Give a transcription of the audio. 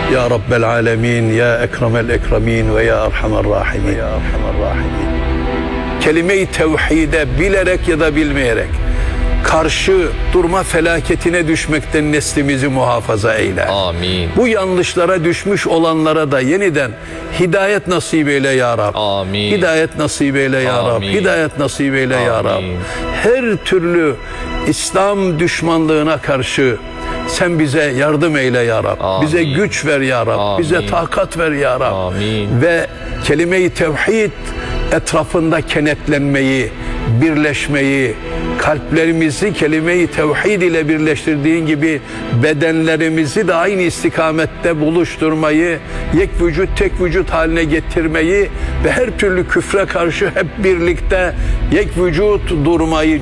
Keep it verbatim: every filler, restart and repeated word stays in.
Ya Rabbel Alemin, Ya Ekremel Ekremin ve Ya Erhamer Rahimin. Ya Erhamer Rahimin. Kelime-i tevhide bilerek ya da bilmeyerek karşı durma felaketine düşmekten neslimizi muhafaza eyle. Amin. Bu yanlışlara düşmüş olanlara da yeniden hidayet nasip eyle ya Rab. Amin. Hidayet nasip eyle ya Rab. Amin. Hidayet nasip eyle Amin. ya Rab. Her türlü İslam düşmanlığına karşı sen bize yardım eyle ya Rab. Amin. Bize güç ver ya Rab. Amin. Bize takat ver ya Rab. Amin. Ve kelime-i tevhid etrafında kenetlenmeyi, birleşmeyi, kalplerimizi kelime-i tevhid ile birleştirdiğin gibi bedenlerimizi de aynı istikamette buluşturmayı, yek vücut tek vücut haline getirmeyi ve her türlü küfre karşı hep birlikte yek vücut durmayı